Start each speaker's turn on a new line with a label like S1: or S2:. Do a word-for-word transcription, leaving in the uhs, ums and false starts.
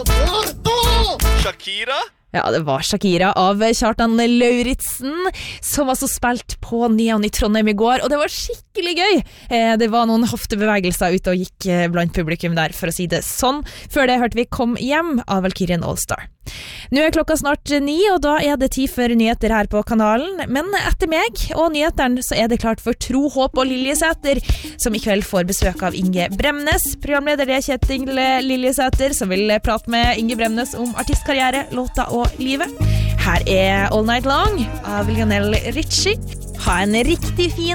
S1: Shakira?
S2: Ja, det var Shakira av Kjartan Lauritsen, som altså spilt på Neon i Trondheim i går, og det var skikkelig gøy. Eh, det var noen hoftebevegelser ute og gikk blant publikum der, for å si det sånn. Før det hørte vi Kom hjem av Valkyrien Allstar. Nå er klokka snart ni, og da er det tid for nyheter her på kanalen. Men etter meg og nyhetene så er det klart for Tro, Håp og Liljesæter, som i kveld får besøk av Inge Bremnes. Programleder er Kjetil Liljesæter, som vil prate med Inge Bremnes om artistkarriere, låta og livet. Her er All Night Long av Lionel Richie. Ha en riktig fin